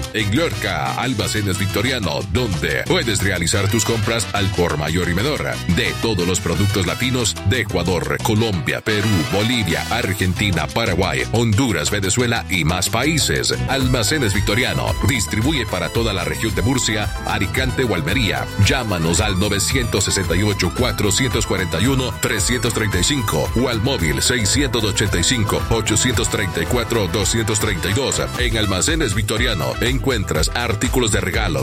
En Lorca, Almacenes Victoriano, donde puedes realizar tus compras al por mayor y menor de todos los productos latinos de Ecuador, Colombia, Perú, Bolivia, Argentina, Paraguay, Honduras, Venezuela y más países. Almacenes Victoriano distribuye para toda la región de Murcia, Alicante o Almería. Llámanos al 968-441-335 o al móvil 685-834-232. En Almacenes Victoriano encuentras artículos de regalo,